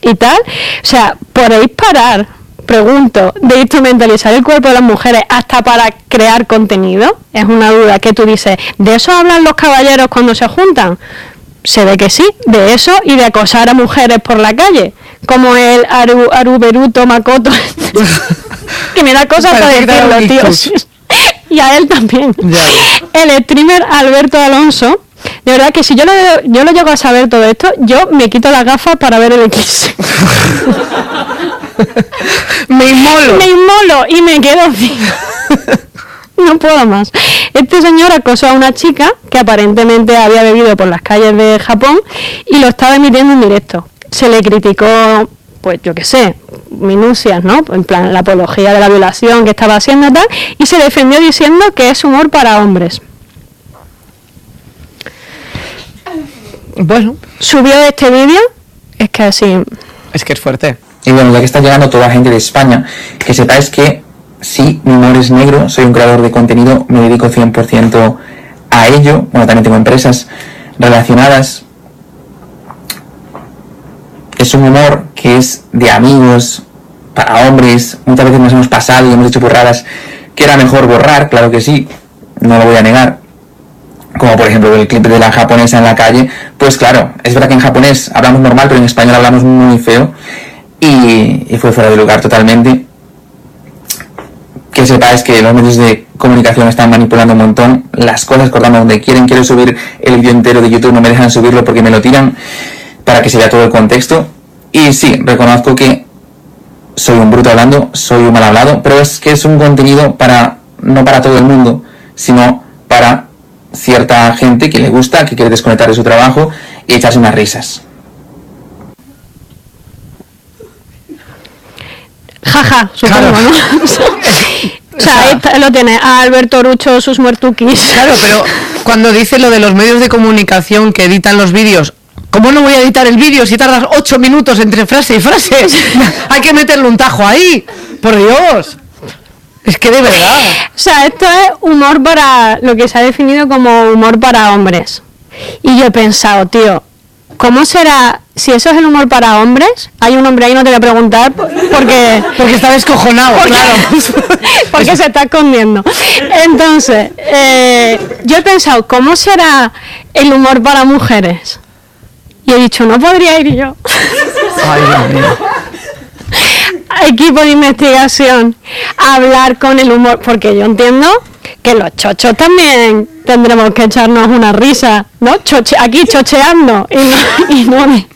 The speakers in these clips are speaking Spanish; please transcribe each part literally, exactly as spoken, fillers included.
y tal. O sea, ¿podéis parar, pregunto, de instrumentalizar el cuerpo de las mujeres hasta para crear contenido? Es una duda que tú dices, ¿de eso hablan los caballeros cuando se juntan? Se ve que sí, de eso y de acosar a mujeres por la calle, como el Aru, Aruberuto Makoto, que me da cosas para decirlo, tío. Y a él también. Ya. El streamer Alberto Alonso, de verdad que si yo lo, yo lo llego a saber todo esto, yo me quito las gafas para ver el X. Me inmolo. Me inmolo y me quedo así. No puedo más. Este señor acosó a una chica que aparentemente había bebido por las calles de Japón y lo estaba emitiendo en directo. Se le criticó, pues yo qué sé, minucias, ¿no? En plan, la apología de la violación que estaba haciendo y tal, y se defendió diciendo que es humor para hombres. Bueno. Subió este vídeo, es que así... Es que es fuerte. Y bueno, ya que está llegando toda la gente de España, que sepáis que sí, mi humor es negro, soy un creador de contenido, me dedico cien por ciento a ello. Bueno, también tengo empresas relacionadas. Es un humor que es de amigos, para hombres. Muchas veces nos hemos pasado y hemos hecho burradas que era mejor borrar, claro que sí, no lo voy a negar. Como por ejemplo el clip de la japonesa en la calle. Pues claro, es verdad que en japonés hablamos normal, pero en español hablamos muy feo. Y, y fue fuera de lugar totalmente. Que sepáis que los medios de comunicación están manipulando un montón las cosas, cortando donde quieren. Quiero subir el vídeo entero de YouTube, no me dejan subirlo porque me lo tiran para que se vea todo el contexto. Y sí, reconozco que soy un bruto hablando, soy un mal hablado, pero es que es un contenido para, no para todo el mundo, sino para cierta gente que le gusta, que quiere desconectar de su trabajo y echarse unas risas. Jaja, supongo, claro. ¿No? O sea, o sea esta, lo tiene a Alberto Rucho, sus muertuquis. Claro, pero cuando dice lo de los medios de comunicación que editan los vídeos, ¿cómo no voy a editar el vídeo si tardas ocho minutos entre frase y frase? Hay que meterle un tajo ahí, por Dios. Es que de verdad. O sea, esto es humor para, lo que se ha definido como humor para hombres. Y yo he pensado, tío, ¿cómo será? Si eso es el humor para hombres, hay un hombre ahí, no te voy a preguntar, porque... Porque está descojonado, porque, claro. Porque se está escondiendo. Entonces, eh, yo he pensado, ¿cómo será el humor para mujeres? Y he dicho, no podría ir yo. Ay, Dios mío. Equipo de investigación, hablar con el humor, porque yo entiendo que los chochos también tendremos que echarnos una risa, ¿no? Choche, aquí chocheando y no, y no de,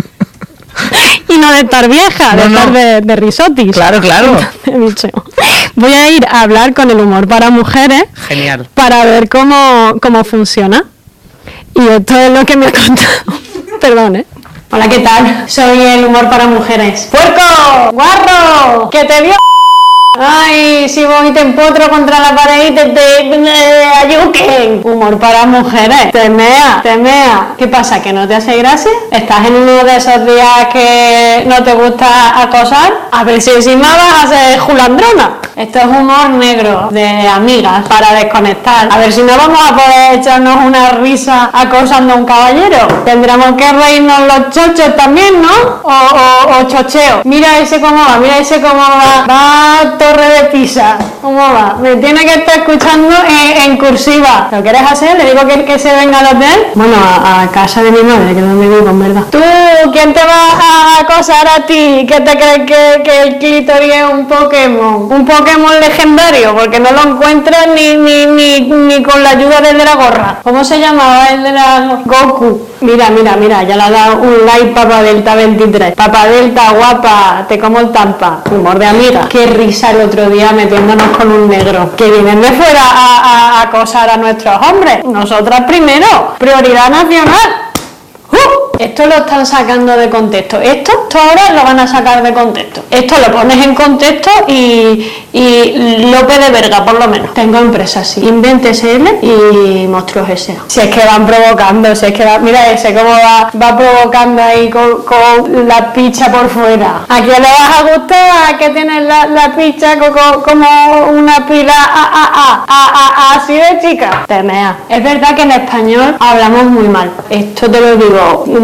y no de estar vieja, no, de estar no. de, de risotis. Claro, claro. Entonces, voy a ir a hablar con el humor para mujeres. Genial. Para ver cómo, cómo funciona. Y esto es lo que me ha contado. Perdón, ¿eh? Hola, ¿qué tal? Soy el humor para mujeres. ¡Puerco! ¡Guarro! ¡Que te vio! Ay, si voy y te empotro contra la pared y te, te, te ayuquen. Humor para mujeres. Te mea, te mea. ¿Qué pasa? ¿Que no te hace gracia? ¿Estás en uno de esos días que no te gusta acosar? A ver si encima vas a ser julandrona. Esto es humor negro de amigas para desconectar. A ver si no vamos a poder echarnos una risa acosando a un caballero. Tendremos que reírnos los chochos también, ¿no? O, o, o chocheo. Mira ese cómo va, mira ese cómo va. Va Torre de Pisa. ¿Cómo va? Me tiene que estar escuchando en, en cursiva. ¿Lo quieres hacer? Le digo que, que se venga al hotel. Bueno, a, a casa de mi madre, que no me digo, en verdad. Tú, ¿quién te va a acosar a ti? ¿Qué te crees que, que el clítoris es un Pokémon? Un Pokémon legendario, porque no lo encuentras ni, ni, ni, ni con la ayuda del de la gorra. ¿Cómo se llamaba el de la Goku? Mira, mira, mira, ya le ha dado un like Papa Delta veintitrés. Papa Delta, guapa, te como el tampa. Humor de amiga. Qué risa el otro día metiéndonos con un negro. Que vienen de fuera a, a, a acosar a nuestros hombres. Nosotras primero. Prioridad nacional. ¡Uh! Esto lo están sacando de contexto. Esto, esto ahora lo van a sacar de contexto. Esto lo pones en contexto y, y Lope de verga, por lo menos. Tengo empresas así. Invente S L y Monstruos S A. Si es que van provocando, si es que va, mira ese cómo va, va provocando ahí con, con la picha por fuera. ¿A quién le vas a gustar? ¿A que tienes la, la picha como, como una pila a, a, a, a, a, así de chica? Te mea. Es verdad que en español hablamos muy mal. Esto te lo digo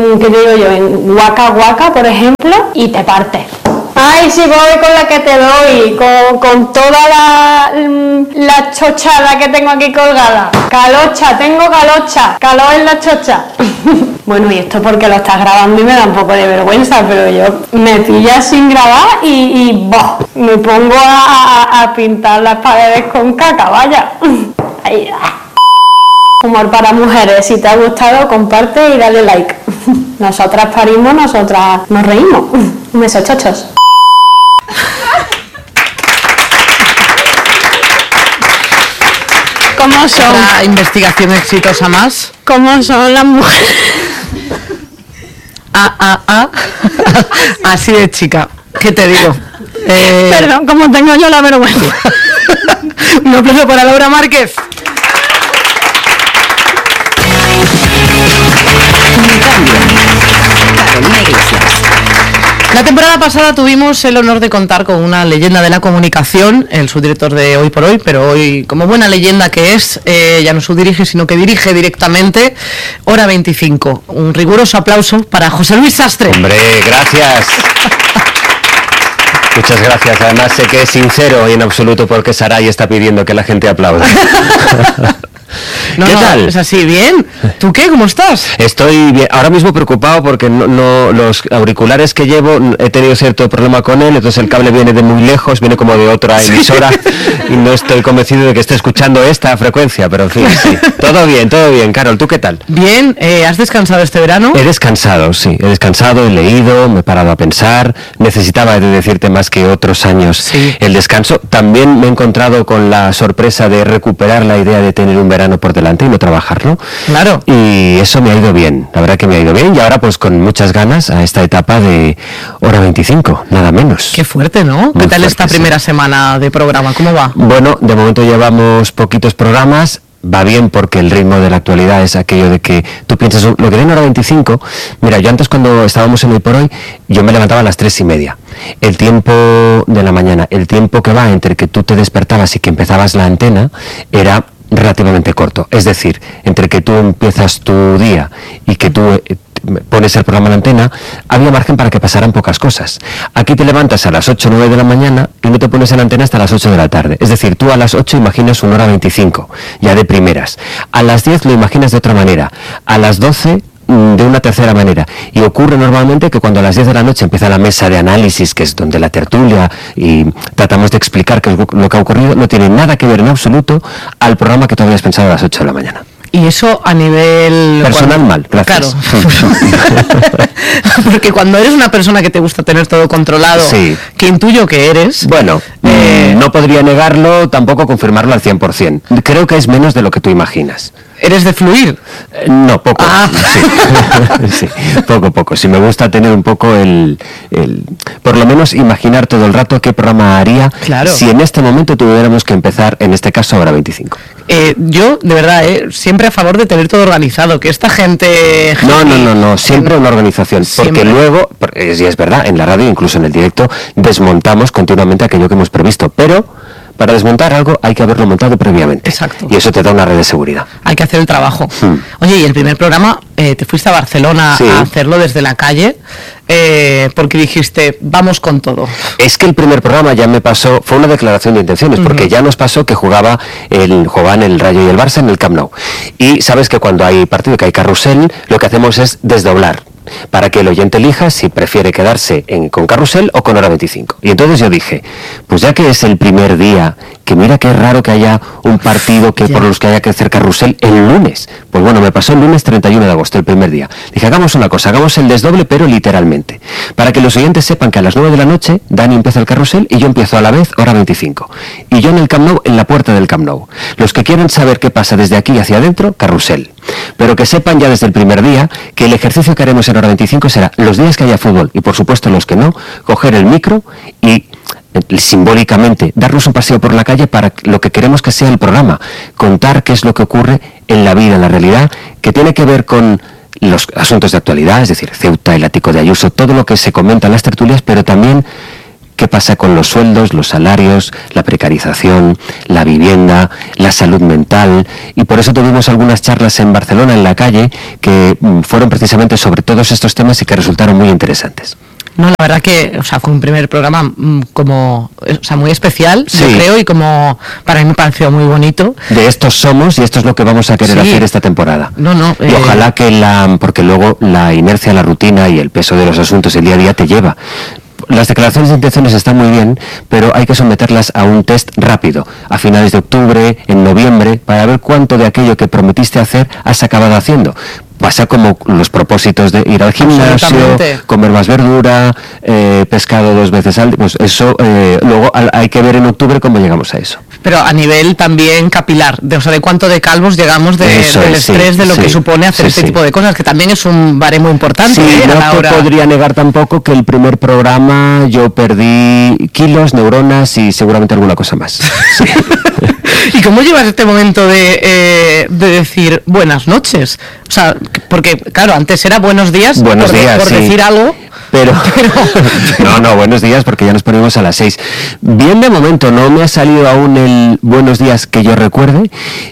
en, ¿qué digo yo? En Waka Waka, por ejemplo, y te partes. Ay, si voy con la que te doy, con, con toda la, la chochada que tengo aquí colgada. Calocha, tengo calocha, calor en la chocha. Bueno, y esto porque lo estás grabando y me da un poco de vergüenza, pero yo me pillas sin grabar y, y boh, me pongo a, a, a pintar las paredes con caca, vaya. Ahí, ah. Humor para mujeres, si te ha gustado, comparte y dale like. Nosotras parimos, nosotras nos reímos. Un beso, chochos. ¿Cómo son? Otra investigación exitosa más. ¿Cómo son las mujeres? Ah, ah, ah. Así de chica. ¿Qué te digo? Eh... Perdón, como tengo yo la vergüenza. Un aplauso para Laura Márquez. Carolina Iglesias. La temporada pasada tuvimos el honor de contar con una leyenda de la comunicación, el subdirector de Hoy por Hoy, pero hoy, como buena leyenda que es, eh, ya no subdirige, sino que dirige directamente Hora veinticinco. Un riguroso aplauso para José Luis Sastre. Hombre, gracias. Muchas gracias. Además sé que es sincero y en absoluto porque Saray está pidiendo que la gente aplauda. No, ¿Qué no, tal? Es así, bien. ¿Tú qué? ¿Cómo estás? Estoy bien, ahora mismo preocupado porque no, no, los auriculares que llevo he tenido cierto problema con él, entonces el cable viene de muy lejos, viene como de otra emisora y no estoy convencido de que esté escuchando esta frecuencia, pero en fin, sí. Todo bien, todo bien. Carol, ¿tú qué tal? Bien, eh, ¿has descansado este verano? He descansado, sí, he descansado, he leído, me he parado a pensar, necesitaba de decirte más que otros años Sí. el descanso. También me he encontrado con la sorpresa de recuperar la idea de tener un verano por delante y no trabajarlo. Claro. Y eso me ha ido bien, la verdad que me ha ido bien y ahora pues con muchas ganas a esta etapa de Hora veinticinco, nada menos. Qué fuerte, ¿no? Muy ¿Qué tal fuerte, esta sí. primera semana de programa? ¿Cómo va? Bueno, de momento llevamos poquitos programas. Va bien porque el ritmo de la actualidad es aquello de que tú piensas, lo que den Hora veinticinco, mira, yo antes cuando estábamos en Hoy por Hoy, yo me levantaba a las tres y media. El tiempo de la mañana, el tiempo que va entre que tú te despertabas y que empezabas la antena, era relativamente corto. Es decir, entre que tú empiezas tu día y que tú eh, pones el programa en la antena, había margen para que pasaran pocas cosas. Aquí te levantas a las ocho o nueve de la mañana y no te pones en la antena hasta las ocho de la tarde. Es decir, tú a las ocho imaginas una hora veinticinco, ya de primeras. A las diez lo imaginas de otra manera. A las doce de una tercera manera. Y ocurre normalmente que cuando a las diez de la noche empieza la mesa de análisis, que es donde la tertulia y tratamos de explicar qué es lo que ha ocurrido, no tiene nada que ver en absoluto al programa que tú habías pensado a las ocho de la mañana. Y eso a nivel... Personal cuando- mal, gracias. Claro. Porque cuando eres una persona que te gusta tener todo controlado, Sí. que intuyo que eres... Bueno, Eh, mm, no podría negarlo, tampoco confirmarlo al cien por ciento. Creo que es menos de lo que tú imaginas. ¿Eres de fluir? Eh, No, poco. Ah. Sí. Sí, poco, poco. Si me gusta tener un poco el, el... Por lo menos imaginar todo el rato qué programa haría Claro. si en este momento tuviéramos que empezar, en este caso, Hora veinticinco. Eh, yo, de verdad, eh, siempre a favor de tener todo organizado, que esta gente... No, no, no, no, siempre una organización, porque Siempre. luego, por- es- y es verdad, en la radio, incluso en el directo, desmontamos continuamente aquello que hemos previsto, pero para desmontar algo hay que haberlo montado previamente. Exacto. Y eso te da una red de seguridad. Hay que hacer el trabajo. Hmm. Oye, y el primer programa, eh, te fuiste a Barcelona Sí. a hacerlo desde la calle, eh, porque dijiste, vamos con todo. Es que el primer programa ya me pasó, fue una declaración de intenciones, porque ya nos pasó que jugaba el, jugaban el Rayo y el Barça en el Camp Nou. Y sabes que cuando hay partido, que hay carrusel, lo que hacemos es desdoblar, para que el oyente elija si prefiere quedarse en, con carrusel o con Hora veinticinco. Y entonces yo dije, pues ya que es el primer día, que mira que es raro que haya un partido que Ya. por los que haya que hacer carrusel el lunes. Pues bueno, me pasó el lunes treinta y uno de agosto, el primer día. Dije, hagamos una cosa, hagamos el desdoble, pero literalmente. Para que los oyentes sepan que a las nueve de la noche Dani empieza el carrusel y yo empiezo a la vez Hora veinticinco. Y yo en el Camp Nou, en la puerta del Camp Nou. Los que quieran saber qué pasa desde aquí hacia adentro, carrusel. Pero que sepan ya desde el primer día que el ejercicio que haremos en Hora veinticinco será los días que haya fútbol y por supuesto los que no, coger el micro y eh, simbólicamente darnos un paseo por la calle para lo que queremos que sea el programa, contar qué es lo que ocurre en la vida, en la realidad, que tiene que ver con los asuntos de actualidad, es decir, Ceuta, el ático de Ayuso, todo lo que se comenta en las tertulias, pero también qué pasa con los sueldos, los salarios, la precarización, la vivienda, la salud mental, y por eso tuvimos algunas charlas en Barcelona, en la calle, que mm, fueron precisamente sobre todos estos temas y que resultaron muy interesantes. No, la verdad que, o sea, fue un primer programa mmm, como, o sea, muy especial, Sí. yo creo, y como para mí me pareció muy bonito. De estos somos y esto es lo que vamos a querer Sí. hacer esta temporada. No, no. Y eh, ojalá que la, porque luego la inercia, la rutina y el peso de los asuntos el día a día te lleva. Las declaraciones de intenciones están muy bien, pero hay que someterlas a un test rápido, a finales de octubre, en noviembre, para ver cuánto de aquello que prometiste hacer has acabado haciendo. Pasa como los propósitos de ir al gimnasio, Absolutamente. comer más verdura, eh, pescado dos veces al día. Pues eso, eh, luego al- hay que ver en octubre cómo llegamos a eso. Pero a nivel también capilar, de, o sea, de cuánto de calvos llegamos de, Eso del es, sí, estrés de lo sí, que supone hacer sí, este sí. tipo de cosas, que también es un baremo importante. Sí, ¿eh? a la no te hora... podría negar tampoco que el primer programa yo perdí kilos, neuronas y seguramente alguna cosa más. Sí. ¿Y cómo llevas este momento de, eh, de decir buenas noches? O sea, porque claro, antes era buenos días, Buenos por, de- días, por sí. decir algo. Pero, no, no, buenos días porque ya nos ponemos a las seis. Bien de momento, no me ha salido aún el buenos días que yo recuerde.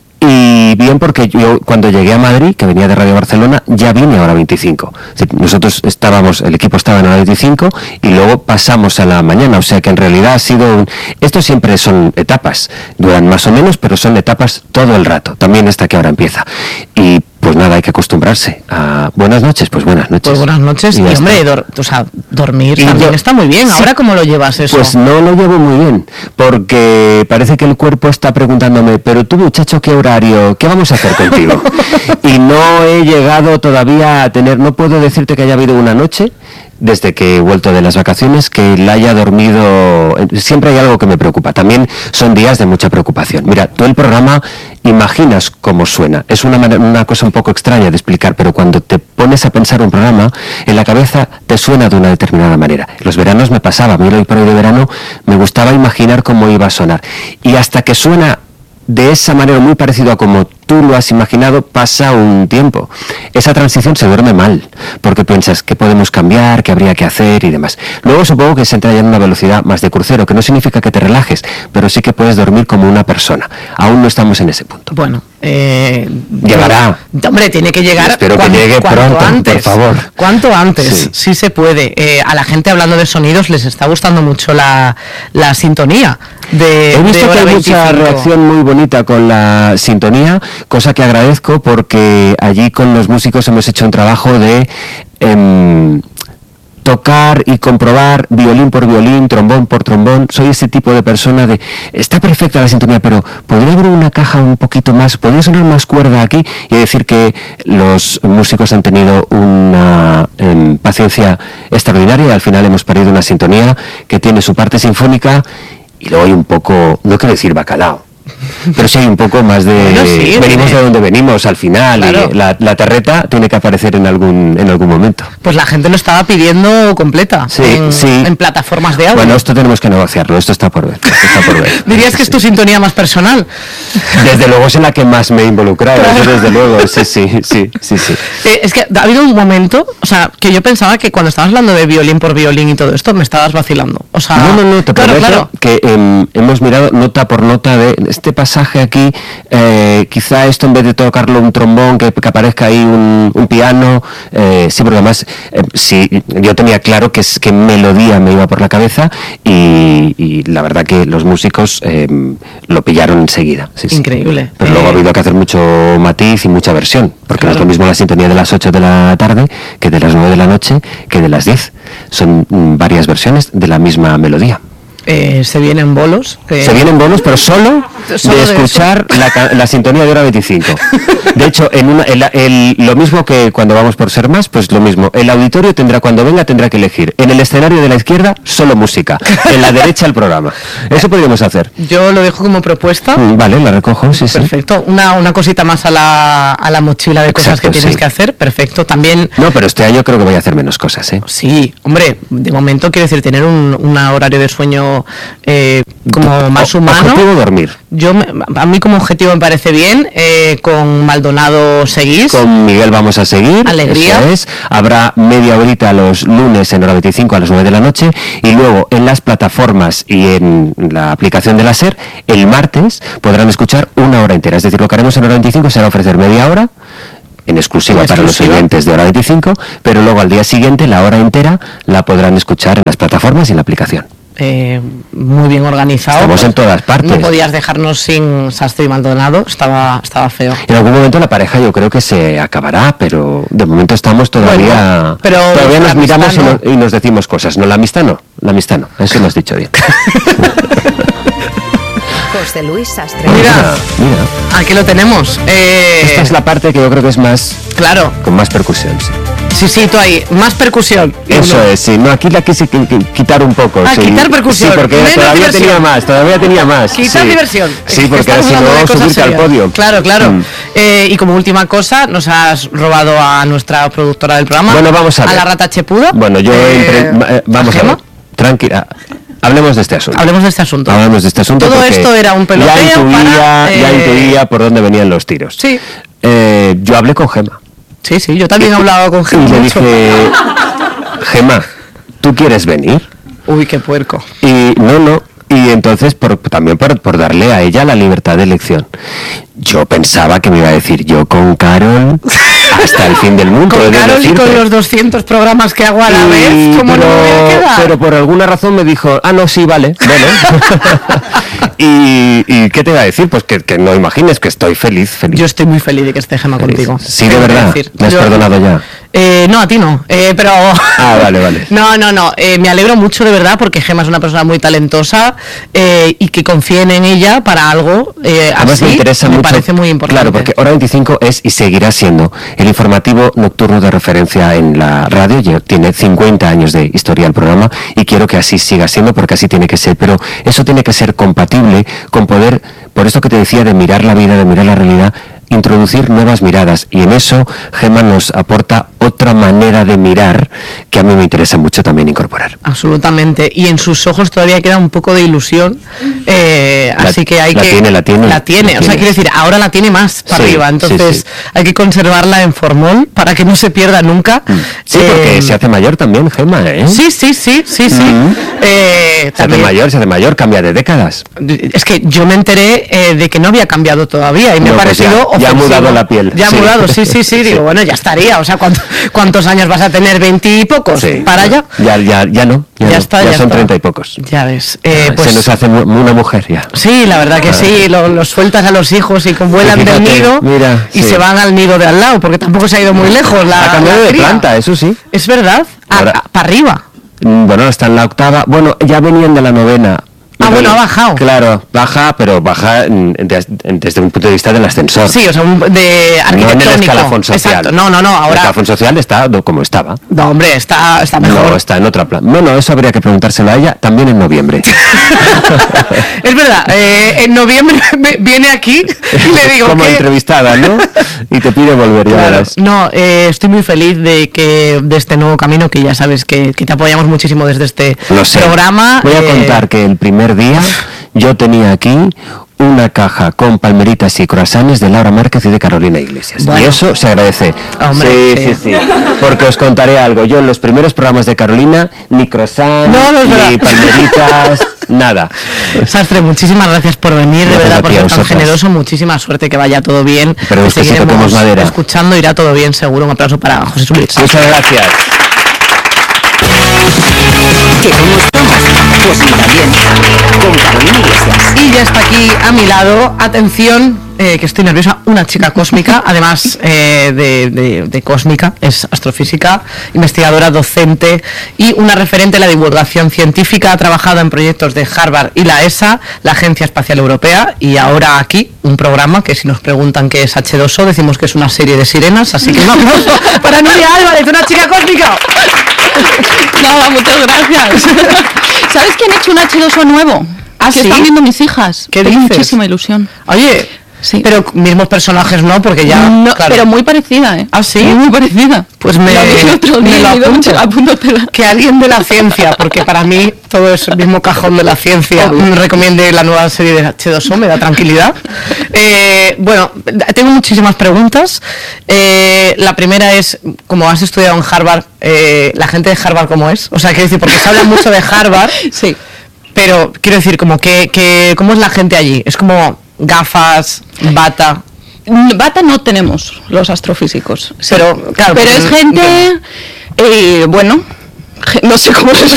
Y bien porque yo cuando llegué a Madrid, que venía de Radio Barcelona, ya vine a hora veinticinco. Es decir, nosotros estábamos, el equipo estaba en hora veinticinco y luego pasamos a la mañana. O sea que en realidad ha sido un... Esto siempre son etapas, duran más o menos, pero son etapas todo el rato. También esta que ahora empieza. Y pues nada, hay que acostumbrarse a buenas noches, pues buenas noches. Pues buenas noches. Y Y, ya hombre, está. dor- o sea, dormir Y también yo- está muy bien. Sí. Ahora, ¿cómo lo llevas eso? Pues no lo llevo muy bien, porque parece que el cuerpo está preguntándome, pero tú muchacho, ¿qué horario? ¿Qué vamos a hacer contigo? Y no he llegado todavía a tener, no puedo decirte que haya habido una noche, desde que he vuelto de las vacaciones, que la haya dormido. Siempre hay algo que me preocupa, también son días de mucha preocupación. Mira, tú el programa imaginas cómo suena, es una, manera- una cosa un poco extraña de explicar, pero cuando te pones a pensar un programa, en la cabeza te suena de una determinada manera. Los veranos me pasaba, a mí hoy por hoy de verano me gustaba imaginar cómo iba a sonar, y hasta que suena de esa manera muy parecido a como tú lo has imaginado, pasa un tiempo. Esa transición se duerme mal, porque piensas qué podemos cambiar, qué habría que hacer y demás. Luego supongo que se entra ya en una velocidad más de crucero, que no significa que te relajes, pero sí que puedes dormir como una persona. Aún no estamos en ese punto. Bueno, eh, Llegará. yo- hombre, tiene que llegar. Espero que cuan- llegue cuanto pronto, antes, por favor. Cuanto antes, Sí. sí, se puede. Eh, a la gente hablando de sonidos les está gustando mucho la, la sintonía de. He visto de que hora hay mucha veinticinco. reacción muy bonita con la sintonía, cosa que agradezco porque allí con los músicos hemos hecho un trabajo de em, tocar y comprobar violín por violín, trombón por trombón. Soy ese tipo de persona de, está perfecta la sintonía, pero podría haber una caja un poquito más, podría sonar más cuerda aquí, y decir que los músicos han tenido una em, paciencia extraordinaria y al final hemos parido una sintonía que tiene su parte sinfónica y luego hay un poco, no quiero decir bacalao, pero sí hay un poco más de Bueno, sí, venimos tiene- de donde venimos al final, Claro. y la, la terreta tiene que aparecer en algún en algún momento. Pues la gente lo estaba pidiendo completa. Sí, en, sí. en plataformas de audio. Bueno, esto tenemos que negociarlo, esto está por ver, esto está por ver. ¿Dirías que es tu sintonía más personal? Desde luego es en la que más me he involucrado, Claro. eso desde luego, sí, sí, sí, sí, sí. Eh, es que ha habido un momento, o sea, que yo pensaba que cuando estabas hablando de violín por violín y todo esto, me estabas vacilando. O sea, No, no, no, te claro, prometo claro. que em, hemos mirado nota por nota de este pasaje aquí, eh, quizá esto en vez de tocarlo un trombón, que, que aparezca ahí un, un piano, eh, sí, porque además, eh, sí, yo tenía claro que, es- que melodía me iba por la cabeza y, y la verdad que los músicos em, lo pillaron enseguida. Sí, sí. Increíble. Pero luego Eh, ha habido que hacer mucho matiz y mucha versión, porque no es Claro. lo mismo la sintonía de las ocho de la tarde que de las nueve de la noche que de las diez. Son mm, varias versiones de la misma melodía. eh, se vienen bolos. eh, Se vienen bonos, pero solo, Solo de de escuchar la, ca- la sintonía de hora veinticinco. De hecho, en una, el- el- lo mismo que cuando vamos por ser más, pues lo mismo. El auditorio tendrá, cuando venga, tendrá que elegir. En el escenario de la izquierda, solo música. En la derecha, el programa. Eso podríamos hacer. Yo lo dejo como propuesta. Mm, Vale, la recojo, sí, sí. Perfecto. Una, una cosita más a la, a la mochila de cosas Exacto, que tienes sí. que hacer. Perfecto. También. No, pero este año creo que voy a hacer menos cosas, ¿eh? Sí, hombre, de momento quiero decir, tener un, un horario de sueño eh, como más O- humano. Objetivo dormir. yo me- a mí como objetivo me parece bien. eh, con Maldonado seguís. Con Miguel vamos a seguir. Alegría. Eso es. Habrá media horita los lunes en hora veinticinco a las nueve de la noche. Y luego en las plataformas y en la aplicación de la SER, el martes podrán escuchar una hora entera. Es decir, lo que haremos en hora veinticinco será ofrecer media hora en exclusiva En para los exclusiva. oyentes de hora veinticinco, pero luego al día siguiente la hora entera la podrán escuchar en las plataformas y en la aplicación. eh, muy bien organizado. Estamos en todas partes. No podías dejarnos sin Sastre y Maldonado, estaba, estaba feo. En algún momento la pareja yo creo que se acabará, pero de momento estamos todavía... Bueno, pero todavía la nos miramos y, amistad nos, y nos decimos cosas. No, la amistad no, la amistad no, eso lo has dicho bien. José Luis Sastre. Mira. mira. Aquí lo tenemos. Eh, Esta es la parte que yo creo que es más... Claro, con más percusión, sí. sí, sí, tú ahí, más percusión. Eso Uno. es, sí. No, aquí la quise qui- qui- quitar un poco. Ah, sí. quitar percusión. Sí, porque Menos todavía diversión. tenía más, todavía tenía más. Quitar sí. diversión. Sí, porque Estamos si hablando de no, cosas subirte al serias. podio. Claro, claro. Mm. Eh, y como última cosa, nos has robado a nuestra productora del programa. Bueno, vamos a ver. la rata chepuda. Bueno, yo... Eh, entre- eh, vamos a Gema. ver. Tranquila. Hablemos de este asunto. Hablemos de este asunto. Hablamos de este asunto. Todo porque esto era un peloteo ya intuía, para, ya eh, intuía por dónde venían los tiros. Sí. Eh, yo hablé con Gema. Sí, sí, yo también he hablado con Y Gema. le mucho. dije, Gema, ¿tú quieres venir? Uy, qué puerco. Y no, no. Y entonces, por, también por, por darle a ella la libertad de elección. Yo pensaba que me iba a decir yo con Carol hasta el fin del mundo. he Con de Carol y decirte. con los doscientos programas que hago a la Y- vez, ¿cómo pero, no me voy a quedar? pero por alguna razón me dijo, ah, no, sí, vale, bueno. y, ¿Y qué te iba a decir? Pues que, que no imagines que estoy feliz, feliz. Yo estoy muy feliz de que esté Gema contigo. Sí, de tengo que verdad. decir. ¿Me has Yo- perdonado ya? Eh, no, a ti no, eh, pero... Ah, vale, vale. No, no, no, eh, me alegro mucho de verdad porque Gema es una persona muy talentosa eh, y que confíen en ella para algo eh, Además así me interesa me mucho. parece muy importante. Claro, porque Hora veinticinco es y seguirá siendo el informativo nocturno de referencia en la radio. Ya tiene cincuenta años de historia el programa y quiero que así siga siendo porque así tiene que ser. Pero eso tiene que ser compatible con poder, por esto que te decía de mirar la vida, de mirar la realidad, introducir nuevas miradas, y en eso Gema nos aporta otra manera de mirar que a mí me interesa mucho también incorporar. Absolutamente, y en sus ojos todavía queda un poco de ilusión, eh, La- así que hay la que... tiene, la tiene, La tiene, la o sea, tiene. quiero decir, ahora la tiene más para Sí, arriba, sí, entonces sí. hay que conservarla en formol para que no se pierda nunca. Sí, porque Eh, se hace mayor también, Gema, ¿eh? Sí, sí, sí, sí, sí. Mm. Eh, Se hace también- mayor, se hace mayor, cambia de décadas. Es que yo me enteré eh, de que no había cambiado todavía y me No, ha pues parecido ya- ya ha ofensivo. mudado la piel. Ya ha Sí. mudado, sí, sí, sí. Digo, Sí. bueno, ya estaría. O sea, ¿cuánto- ¿cuántos años vas a tener? ¿Veinte y pocos? Sí. ¿Para allá? Ya, ya, ya no. Ya, Ya no, está, ya ya son está. treinta y pocos. Ya ves. Eh, Ah, pues, se nos hace mu- una mujer ya. sí, la verdad que sí. Lo, los sueltas a los hijos y con vuelan Sí, del fíjate, nido mira, y sí. se van al nido de al lado, porque tampoco se ha ido muy lejos. La, ha cambiado la de cría. planta, eso sí. Es verdad. Ahora- Para arriba. Mm, Bueno, está en la octava. Bueno, ya venían de la novena. Ah, bueno, ha bajado. Claro, baja, pero baja mm, des- desde un punto de vista del ascensor. Sí, o sea, un- de no en arquitectónico. el escalafón social. Exacto. No, no, no. El Ahora. escalafón social está do- como estaba. No, hombre, está, está mejor. No, está en otra planta. Bueno, eso habría que preguntárselo a ella también en noviembre. Es verdad, eh, en noviembre me- viene aquí y le digo como que... entrevistada, ¿no? Y te pide volver, ya Claro, verás. no, eh, estoy muy feliz de que de este nuevo camino, que ya sabes que, que te apoyamos muchísimo desde este Lo sé. programa. Voy a eh, contar que el primer día yo tenía aquí una caja con palmeritas y croissants de Laura Márquez y de Carolina Iglesias. Bueno. Y eso se agradece. Hombre, sí, sí. sí, sí. Porque os contaré algo. Yo en los primeros programas de Carolina, ni croissants, No, no es ni verdad. palmeritas, nada. Sastre, muchísimas gracias por venir, de Gracias verdad, a por ti, a ser tan vosotras. generoso. Muchísima suerte, que vaya todo bien. Esperemos Te que sí seguiremos toquemos madera. escuchando, irá todo bien, seguro. Un aplauso para José Luis. Muchas gracias. ¿Que cómo estamos? Pues mira bien, con Carolina Iglesias. Y ya está aquí a mi lado, atención, eh, que estoy nerviosa, una chica cósmica, además eh, de, de- de cósmica, es astrofísica, investigadora, docente y una referente en la divulgación científica. Ha trabajado en proyectos de Harvard y la E S A, la Agencia Espacial Europea, y ahora aquí un programa que, si nos preguntan qué es hache dos o, decimos que es una serie de sirenas, así que un aplauso para Nuria Álvarez, una chica cósmica. Nada, muchas gracias. ¿Sabes que han hecho un hache dos o nuevo? ¿Ah, que sí? están viendo mis hijas. ¿Qué Tengo dices? muchísima ilusión. Oye, Sí. Pero mismos personajes no, porque ya... No, claro. pero muy parecida, ¿eh? ¿Ah, sí? Muy parecida. Pues me, La vi el otro me día, lo he ido apunto. mucho, apúntatela. Que alguien de la ciencia, porque para mí todo es el mismo cajón de la ciencia, me recomiende la nueva serie de H dos O, me da tranquilidad. Eh, bueno, tengo muchísimas preguntas. Eh, la primera es, como has estudiado en Harvard, eh, ¿la gente de Harvard cómo es? O sea, quiero decir, porque se habla mucho de Harvard, Sí. pero quiero decir, como que, que ¿cómo es la gente allí? Es como gafas, bata... Bata no tenemos los astrofísicos, sí. Pero, claro, pero pues, es gente, eh, bueno, ge- no sé cómo se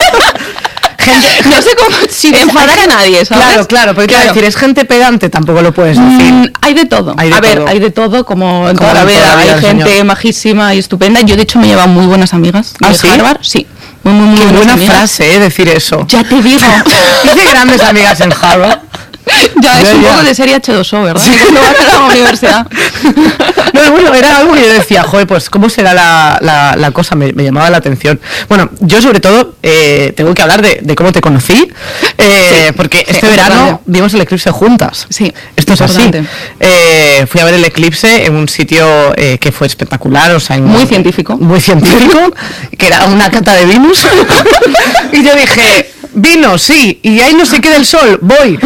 gente, no sé cómo sin enfadar a nadie, ¿sabes? Claro, claro, pero quiero decir, es gente pedante, tampoco lo puedes decir. Mm, hay de todo. Hay de a ver, todo. hay de todo, como en Como toda la en vida. toda la vida Hay del gente señor. majísima y estupenda. Yo, de hecho, me llevan muy buenas amigas ¿Ah, de sí? Harvard. Sí, muy, muy, muy Qué buenas buena amigas. frase, ¿eh? Decir eso. Ya te digo. Hice grandes amigas en Harvard. Ya, es Ya, un ya. poco de serie H dos O, ¿verdad? Cuando vas a la universidad. No, bueno, era algo que yo decía, joder, pues cómo será la, la, la cosa, me, me llamaba la atención. Bueno, yo sobre todo eh, tengo que hablar de, de cómo te conocí, eh, Sí, porque sí, este verano importante. vimos el eclipse juntas. Sí, Esto es así. importante. Eh, fui a ver el eclipse en un sitio eh, que fue espectacular, o sea, en- Muy científico. muy científico, que era una cata de vinos. Y yo dije, vino, sí, y ahí no se queda el sol, voy.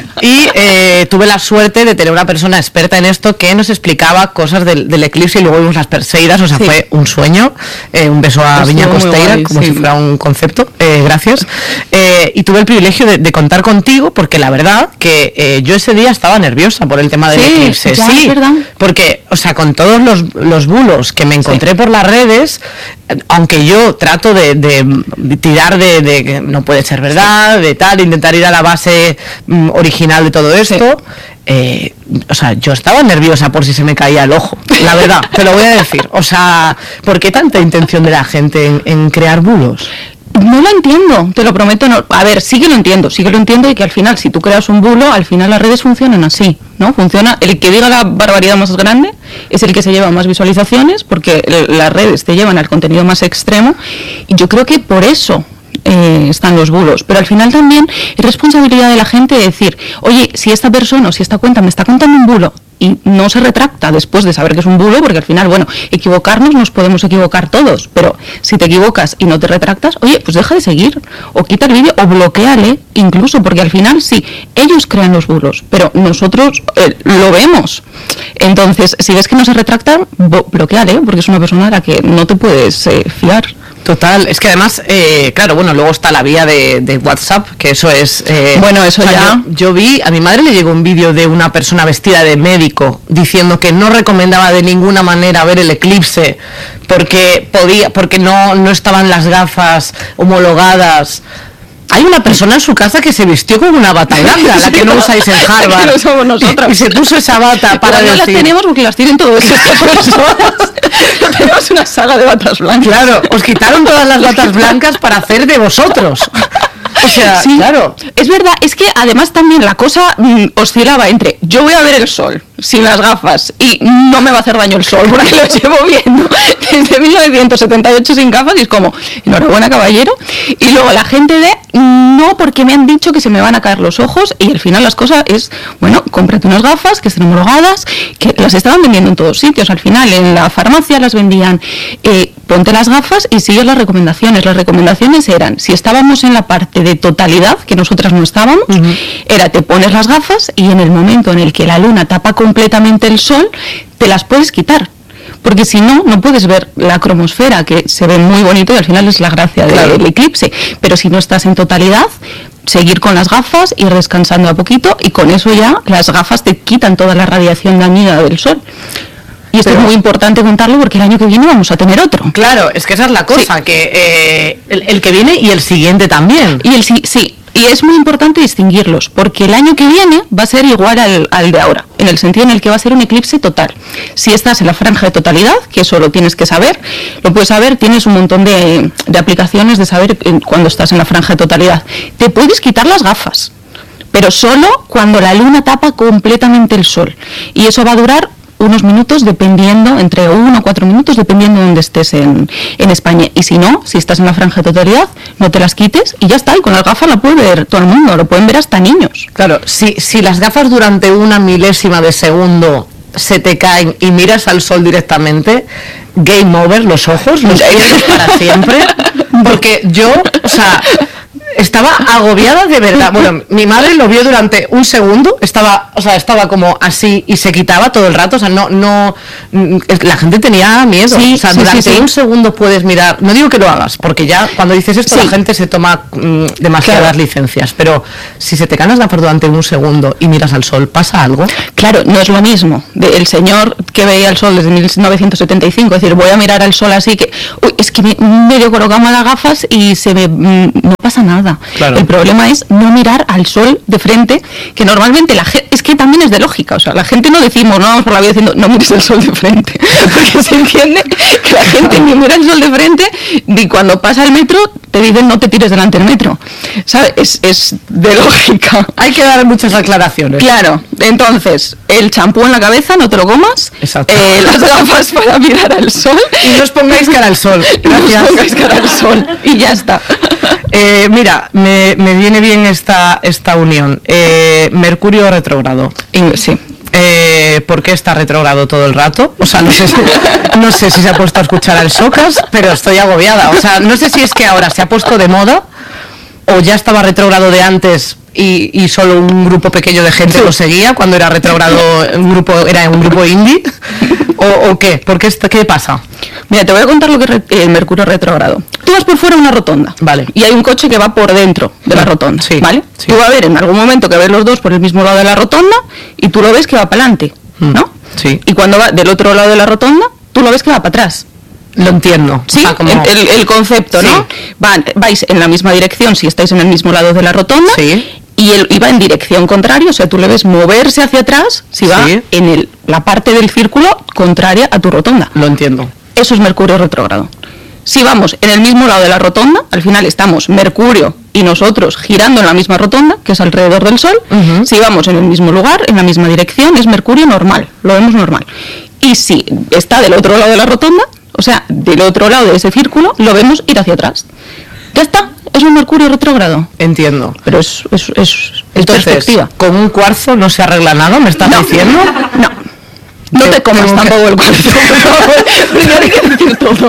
Y eh, tuve la suerte de tener una persona experta en esto que nos explicaba cosas del, del eclipse y luego vimos las Perseidas, o sea, Sí. fue un sueño. Eh, un beso a Estuvo Viña muy Costeira, guay, como sí. si fuera un concepto. Eh, gracias. Eh, y tuve el privilegio de, de contar contigo, porque la verdad que eh, yo ese día estaba nerviosa por el tema del Sí, eclipse. ya, sí, es verdad. porque, o sea, con todos los, los bulos que me encontré por las redes, eh, aunque yo trato de, de- de tirar de, de que no puede ser verdad, de tal, de intentar ir a la base mm, original de todo esto, eh, o sea, yo estaba nerviosa por si se me caía el ojo, la verdad, te lo voy a decir. O sea, ¿por qué tanta intención de la gente en, en crear bulos? No lo entiendo, te lo prometo. No. A ver, sí que lo entiendo, sí que lo entiendo, y que al final, si tú creas un bulo, al final las redes funcionan así, ¿no? Funciona, el que diga la barbaridad más grande es el que se lleva más visualizaciones, porque el- las redes te llevan al contenido más extremo, y yo creo que por eso eh, están los bulos. Pero al final también es responsabilidad de la gente decir, oye, si esta persona o si esta cuenta me está contando un bulo y no se retracta después de saber que es un bulo, porque al final, bueno, equivocarnos nos podemos equivocar todos, pero si te equivocas y no te retractas, oye, pues deja de seguir, o quita el vídeo, o bloqueale incluso, porque al final sí, ellos crean los bulos, pero nosotros eh, lo vemos. Entonces, si ves que no se retractan, bo- bloqueale, porque es una persona a la que no te puedes eh, fiar. Total, es que además, eh, claro, bueno, luego está la vía de, de WhatsApp, que eso es... eh, Bueno, eso ya- Yo, yo vi, a mi madre le llegó un vídeo de una persona vestida de médico diciendo que no recomendaba de ninguna manera ver el eclipse porque podía, porque no, no estaban las gafas homologadas. Hay una persona en su casa que se vistió con una bata blanca, la que no usáis en Harvard. Que no somos nosotras. Y se puso esa bata para Pero no las decir... tenemos porque las tienen todas estas personas. Tenemos una saga de batas blancas. Claro, os quitaron todas las batas blancas para hacer de vosotros. O sea, Sí, claro. Es verdad, es que además también la cosa mm, oscilaba entre yo voy a ver el sol sin las gafas y no me va a hacer daño el sol porque lo llevo viendo desde mil novecientos setenta y ocho sin gafas y es como, enhorabuena caballero. Y luego la gente de no, porque me han dicho que se me van a caer los ojos, y al final las cosas es, bueno, cómprate unas gafas que estén homologadas, que las estaban vendiendo en todos sitios. Al final en la farmacia las vendían, eh, ponte las gafas y sigue las recomendaciones. Las recomendaciones eran, si estábamos en la parte de totalidad, que nosotras no estábamos, era te pones las gafas y en el momento en el que la luna tapa completamente el sol, te las puedes quitar. Porque si no, no puedes ver la cromosfera, que se ve muy bonito y al final es la gracia Claro. del eclipse. Pero si no estás en totalidad, seguir con las gafas, ir descansando a poquito, y con eso ya las gafas te quitan toda la radiación dañina del sol. Y esto Pero- es muy importante contarlo porque el año que viene vamos a tener otro. Claro, es que esa es la cosa, que eh, el, el que viene y el siguiente también. Y el sí, sí, y es muy importante distinguirlos, porque el año que viene va a ser igual al, al de ahora, en el sentido en el que va a ser un eclipse total. Si estás en la franja de totalidad, que eso lo tienes que saber, lo puedes saber, tienes un montón de, de aplicaciones de saber eh, cuando estás en la franja de totalidad. Te puedes quitar las gafas, pero solo cuando la luna tapa completamente el sol. Y eso va a durar unos minutos dependiendo, entre uno o cuatro minutos dependiendo de donde estés en, en España. Y si no, si estás en la franja de totalidad, no te las quites y ya está. Y con las gafas la puede ver todo el mundo, lo pueden ver hasta niños. Claro, si, si las gafas durante una milésima de segundo se te caen y miras al sol directamente, game over, los ojos los pierdes para siempre. Porque yo, o sea, estaba agobiada de verdad. Bueno, mi madre lo vio durante un segundo, estaba, o sea, estaba como así y se quitaba todo el rato, o sea, no, no, la gente tenía miedo. Sí, o sea, sí, durante sí, sí. un segundo puedes mirar, no digo que lo hagas, porque ya cuando dices esto Sí. la gente se toma mm, demasiadas Claro. licencias, pero si se te caen las gafas durante un segundo y miras al sol, ¿pasa algo? Claro, no es lo mismo de el señor que veía el sol desde mil novecientos setenta y cinco, es decir, voy a mirar al sol así que, uy, es que me, medio colocamos las gafas y se me, mm, no pasa nada. Claro. El problema es no mirar al sol de frente, que normalmente la gente, es que también es de lógica, o sea, la gente no decimos, no vamos por la vida diciendo, no mires el sol de frente, porque se entiende que la gente ni mira el sol de frente y cuando pasa el metro te dicen no te tires delante del metro, ¿sabes? Es, es de lógica. Hay que dar muchas aclaraciones. Claro, entonces, el champú en la cabeza, no te lo comas. Exacto. Eh, las gafas para mirar al sol. Y no os pongáis cara al sol. Y no os Gracias. pongáis cara al sol. Y ya está. Eh, mira, me, me viene bien esta, esta unión. Eh, Mercurio retrógrado. Y- sí. Eh, ¿Por qué está retrógrado todo el rato? O sea, no sé, si, no sé si se ha puesto a escuchar al Socas, pero estoy agobiada. O sea, no sé si es que ahora se ha puesto de moda o ya estaba retrógrado de antes y, y solo un grupo pequeño de gente lo seguía cuando era retrógrado, un grupo, era un grupo indie. ¿O, o qué? ¿Por qué, está- qué pasa? Mira, te voy a contar lo que es re- el Mercurio retrógrado. Tú vas por fuera de una rotonda. Vale. Y hay un coche que va por dentro de la rotonda. Sí, ¿Vale? sí. Tú vas a ver en algún momento que ves los dos por el mismo lado de la rotonda y tú lo ves que va para adelante. ¿No? Sí. Y cuando va del otro lado de la rotonda, tú lo ves que va para atrás. Lo entiendo. Sí, O sea, como- el, el- el concepto, Sí. ¿no? Van, vais en la misma dirección si estáis en el mismo lado de la rotonda Sí. y él iba en dirección contraria, o sea, tú le ves moverse hacia atrás si va Sí. en el, la parte del círculo contraria a tu rotonda. Lo entiendo. Eso es Mercurio retrógrado. Si vamos en el mismo lado de la rotonda, al final estamos Mercurio y nosotros girando en la misma rotonda, que es alrededor del Sol. Ujú. Si vamos en el mismo lugar, en la misma dirección, es Mercurio normal, lo vemos normal. Y si está del otro lado de la rotonda, o sea, del otro lado de ese círculo, lo vemos ir hacia atrás. Ya está, es un Mercurio retrógrado. Entiendo. Pero es, es, es, es Entonces, perspectiva. ¿con un cuarzo no se arregla nada? ¿Me estás No. diciendo? No. No Te- te comas tengo que- tampoco el cuarzo. Primero hay que decir todo.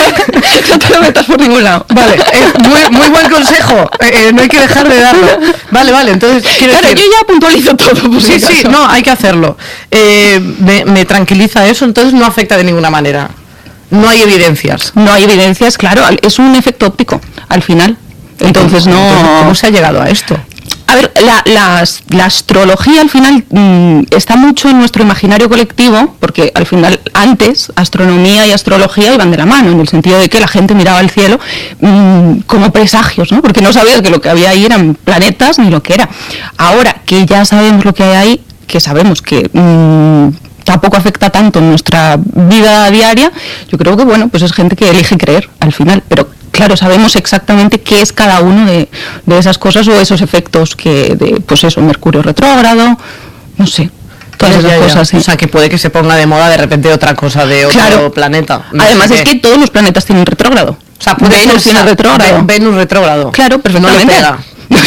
No te lo metas por ningún lado. Vale, eh, muy, muy buen consejo. Eh, eh, no hay que dejar de darlo. Vale, vale, entonces quiero Claro, decir... yo ya puntualizo todo. Por Sí, si sí, acaso. no, hay que hacerlo. Eh, me, me tranquiliza eso, entonces no afecta de ninguna manera. No hay evidencias. No hay evidencias, claro, al- es un efecto óptico al final. Entonces no. Entonces, ¿cómo se ha llegado a esto? A ver, la, las- la astrología al final mm, está mucho en nuestro imaginario colectivo, porque al final antes astronomía y astrología iban de la mano, en el sentido de que la gente miraba al cielo mm, como presagios, ¿no? Porque no sabías que lo que había ahí eran planetas ni lo que era. Ahora que ya sabemos lo que hay ahí, que sabemos que mm, tampoco afecta tanto en nuestra vida diaria, yo creo que bueno, pues es gente que elige creer al final, pero claro, sabemos exactamente qué es cada uno de, de esas cosas o esos efectos que, de, pues eso, Mercurio retrógrado, no sé, todas Ya, esas ya, ya. cosas. sí. O sea, que puede que se ponga de moda de repente otra cosa de otro Claro. planeta. No Además sé es qué. que todos los planetas tienen retrógrado. O sea, puede Venus ser tiene sa- retrógrado. Ve- Venus retrógrado. Claro, No perfectamente. le pega.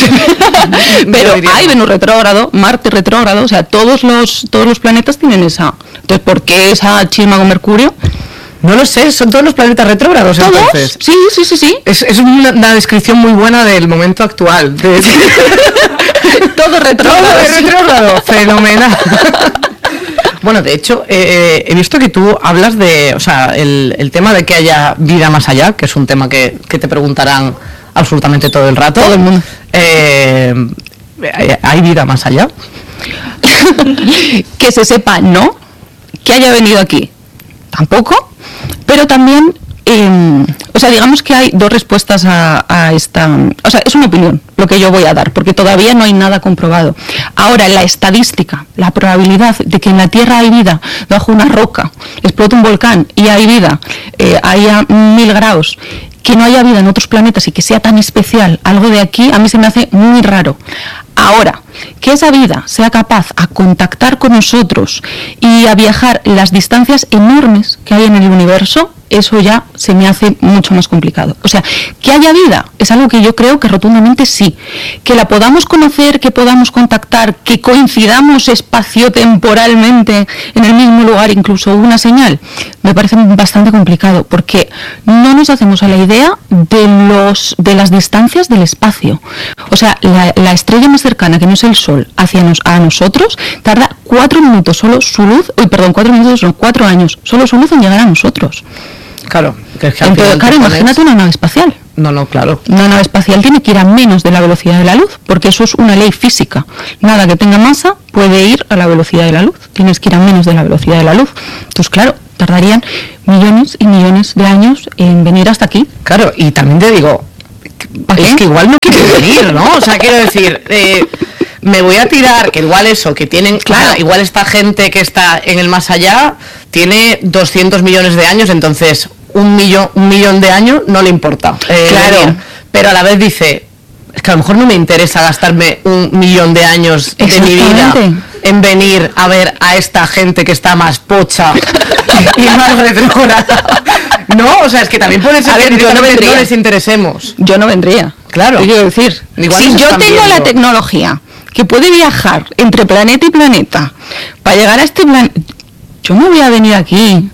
Pero Yo diría hay no. Venus retrógrado, Marte retrógrado, o sea, todos los todos los planetas tienen esa. Entonces, ¿por qué esa chisma con Mercurio? No lo sé, son todos los planetas retrógrados ¿Todos? entonces. Sí, sí, sí, sí. Es, es una, una descripción muy buena del momento actual. De, Todo retrógrado. Todo es retrógrado. Fenomenal. Bueno, de hecho, eh, he visto que tú hablas de, o sea, el, el tema de que haya vida más allá, que es un tema que, que te preguntarán absolutamente todo el rato. Todo el mundo. Eh, ¿Hay vida más allá? Que se sepa, no. Que haya venido aquí, tampoco. Pero también, eh, o sea, digamos que hay dos respuestas a, a esta. O sea, es una opinión lo que yo voy a dar, porque todavía no hay nada comprobado. Ahora, la estadística, la probabilidad de que en la Tierra hay vida, bajo una roca, explota un volcán y hay vida, eh, haya mil grados, que no haya vida en otros planetas y que sea tan especial algo de aquí, a mí se me hace muy raro. Ahora, que esa vida sea capaz a contactar con nosotros y a viajar las distancias enormes que hay en el universo, eso ya se me hace mucho más complicado. O sea, que haya vida es algo que yo creo que rotundamente sí. Que la podamos conocer, que podamos contactar, que coincidamos espacio-temporalmente en el mismo lugar, incluso una señal, me parece bastante complicado, porque no nos hacemos a la idea de los de las distancias del espacio. O sea, la, la estrella más cercana, que no es el Sol, hacia nos, a nosotros, tarda cuatro minutos solo su luz, uy, perdón, cuatro minutos, no, cuatro años, solo su luz en llegar a nosotros. Claro, que es que al Entonces, final claro, te pones- imagínate una nave espacial. No, no, claro. Una nave espacial tiene que ir a menos de la velocidad de la luz, porque eso es una ley física. Nada que tenga masa puede ir a la velocidad de la luz. Tienes que ir a menos de la velocidad de la luz. Entonces, claro, tardarían millones y millones de años en venir hasta aquí. Claro, y también te digo, ¿Para es qué? que igual no quieren venir, ¿no? O sea, quiero decir, eh, me voy a tirar, que igual eso, que tienen, claro, igual esta gente que está en el más allá tiene doscientos millones de años, entonces un millón, un millón de años no le importa. eh, Claro. venir. Pero a la vez dice, es que a lo mejor no me interesa gastarme un millón de años de mi vida Exactamente. en venir a ver a esta gente que está más pocha y más retrógrada. No, o sea, es que también puede ser A que ver, yo no directamente vendría. no les interesemos. Yo no vendría. Claro. Te quiero decir, Igual si nos yo están tengo viendo. la tecnología que puede viajar entre planeta y planeta para llegar a este planeta, yo me voy a venir aquí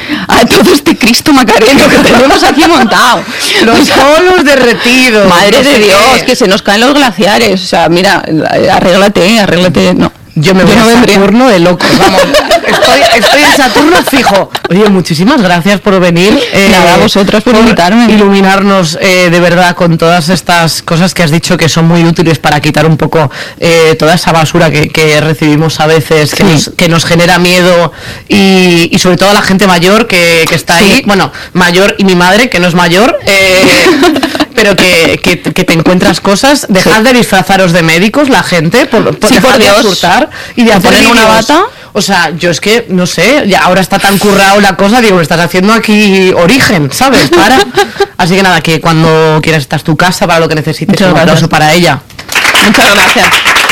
a todo este Cristo Macareno que tenemos aquí montado. Los O sea, polos derretidos. madre no de sé Dios, qué. que se nos caen los glaciares. O sea, mira, arréglate, arréglate. No. Yo me voy no a vendría. Saturno de locos, vamos. Estoy, estoy en Saturno fijo. Oye, muchísimas gracias por venir. eh, Nada, a vosotras por invitarme. Iluminarnos eh, de verdad con todas estas cosas que has dicho que son muy útiles para quitar un poco eh, toda esa basura que, que recibimos a veces, que, Sí. nos, que nos genera miedo y, y sobre todo a la gente mayor que, que está Sí. ahí. Bueno, mayor y mi madre, que no es mayor. eh, pero que, que, que te encuentras cosas. Dejad Sí. de disfrazaros de médicos, la gente, por, por, Sí, dejad por de Dios. absurtar y de ¿Te hacer ponen una vídeos. bata? O sea, yo es que, no sé, ya ahora está tan currado la cosa, digo, estás haciendo aquí origen, ¿sabes? Para. Así que nada, que cuando quieras esta es tu casa para lo que necesites. Muchas Un aplauso gracias. para ella. Muchas gracias.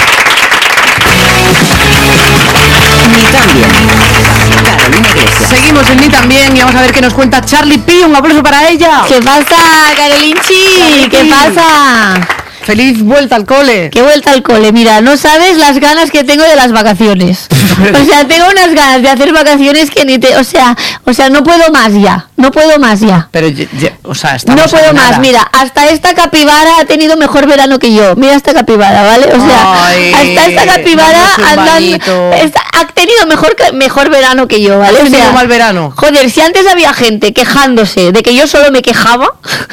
Ni también. Carolina Iglesias. Seguimos en mí también y vamos a ver qué nos cuenta Charlie P. Un aplauso para ella. ¿Qué pasa, Carolinchi? ¿Qué pasa? Feliz vuelta al cole. Qué vuelta al cole. Mira, no sabes las ganas que tengo de las vacaciones. O sea, tengo unas ganas de hacer vacaciones que ni te... O sea, o sea, no puedo más ya. No puedo más ya. Pero, ya- ya- o sea, estamos No puedo a nada. más, mira, hasta esta capibara ha tenido mejor verano que yo. Mira esta capibara, ¿vale? O sea, Ay, hasta esta capibara dándose un andan, bañito. está- ha tenido mejor ca- mejor verano que yo, ¿vale? ¿Has O tenido sea, mal verano? joder, si antes había gente quejándose de que yo solo me quejaba,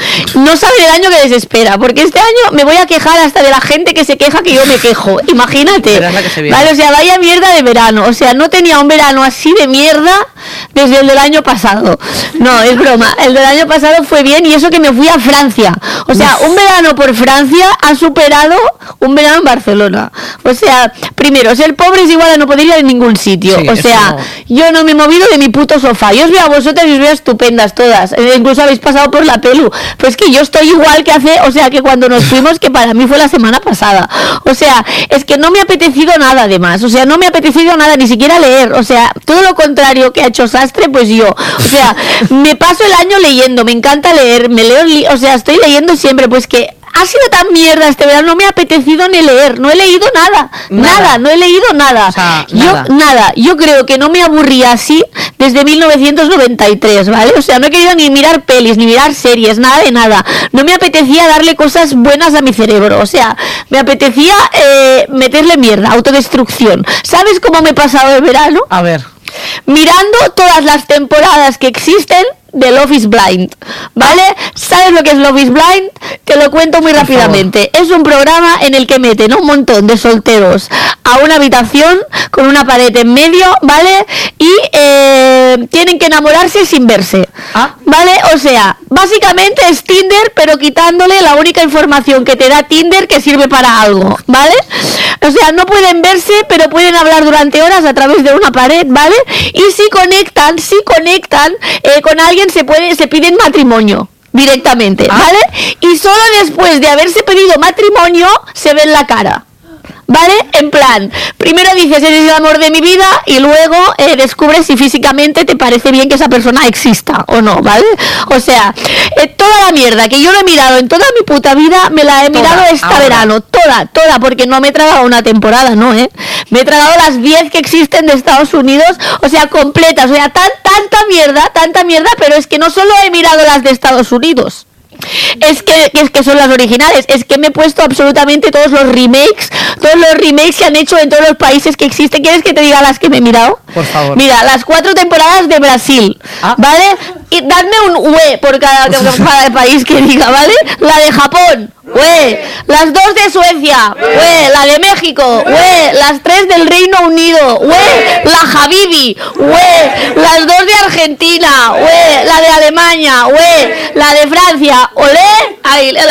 no saben el año que les espera, porque este año me voy a quejar hasta de la gente que se queja que yo me quejo. Imagínate. Verás la que se viene. Vale, o sea, vaya mierda de verano. O sea, no tenía un verano así de mierda desde el del año pasado. No, es broma. El del año pasado fue bien y eso que me fui a Francia. O sea, un verano por Francia ha superado un verano en Barcelona. O sea, primero, ser pobre es igual a no poder ir a ningún sitio. Sí, o eso sea, no. yo no me he movido de mi puto sofá. Yo os veo a vosotras y os veo estupendas todas. Eh, incluso habéis pasado por la pelu. Pero es que yo estoy igual que hace, o sea, que cuando nos fuimos, que para mí fue la semana pasada. O sea, es que no me ha apetecido nada además. O sea, no me ha apetecido nada, ni siquiera leer. O sea, todo lo contrario que ha hecho Sastre, pues yo. O sea, me paso el año leyendo, me encanta leer, me leo, li- o sea, estoy leyendo siempre, pues que ha sido tan mierda este verano, no me ha apetecido ni leer, no he leído nada, Nada. nada, no he leído nada. O sea, yo nada. nada, yo creo que no me aburría así desde mil novecientos noventa y tres, ¿vale? O sea, no he querido ni mirar pelis, ni mirar series, nada de nada. No me apetecía darle cosas buenas a mi cerebro, o sea, me apetecía eh, meterle mierda, autodestrucción. ¿Sabes cómo me he pasado el verano? A ver. Mirando todas las temporadas que existen de Love is Blind, ¿vale? ¿Sabes lo que es Love is Blind? Te lo cuento muy rápidamente. Es un programa en el que meten a un montón de solteros a una habitación con una pared en medio, ¿vale? Y eh, tienen que enamorarse sin verse, Ah. ¿vale? O sea, básicamente es Tinder, pero quitándole la única información que te da Tinder que sirve para algo, ¿vale? O sea, no pueden verse, pero pueden hablar durante horas a través de una pared, ¿vale? Y si conectan, si conectan eh, con alguien, se puede, se piden matrimonio directamente, Ah. ¿vale? Y solo después de haberse pedido matrimonio se ven la cara. ¿vale? En plan, primero dices eres el amor de mi vida y luego eh, descubres si físicamente te parece bien que esa persona exista o no, ¿vale? O sea, eh, toda la mierda que yo no he mirado en toda mi puta vida me la he Toda, mirado este ahora. verano, toda, toda, porque no me he tragado una temporada, ¿no? ¿eh? Me he tragado las diez que existen de Estados Unidos, o sea, completas, o sea, tan, tanta mierda, tanta mierda, pero es que no solo he mirado las de Estados Unidos. Es que, es que son las originales, es que me he puesto absolutamente todos los remakes, todos los remakes que han hecho en todos los países que existen. ¿Quieres que te diga las que me he mirado? Por favor. Mira, las cuatro temporadas de Brasil, Ah. ¿vale? Y dadme un UE por cada, cada país que diga, ¿vale? La de Japón, UE. Las dos de Suecia, UE. La de México, UE. Las tres del Reino Unido, UE. La Habibi, UE. Las dos de Argentina, UE. La de Alemania, UE. La de Francia, olé. Ay, la...